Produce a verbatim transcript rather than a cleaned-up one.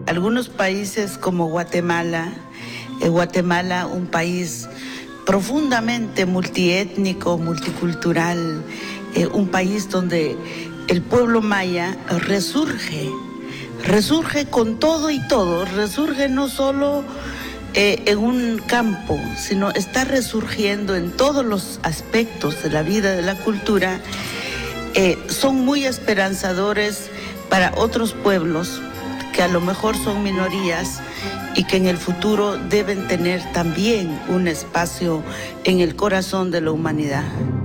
algunos países como Guatemala, eh, Guatemala, un país profundamente multiétnico, multicultural, eh, un país donde el pueblo maya resurge, resurge con todo y todo, resurge no solo eh, en un campo, sino está resurgiendo en todos los aspectos de la vida, de la cultura. Eh, son muy esperanzadores para otros pueblos que a lo mejor son minorías y que en el futuro deben tener también un espacio en el corazón de la humanidad.